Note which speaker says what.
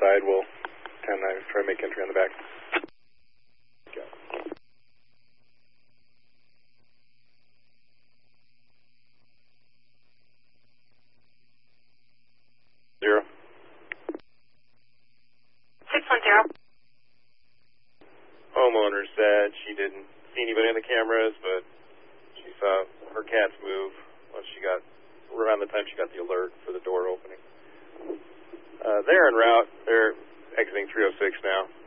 Speaker 1: side. We'll 10-9 try to make entry on the back. Okay. 0.
Speaker 2: 610.
Speaker 1: Homeowner said she didn't see anybody on the cameras, but she saw her cats move once she got, around the time she got the alert for the door opening. They're en route. They're exiting 306 now.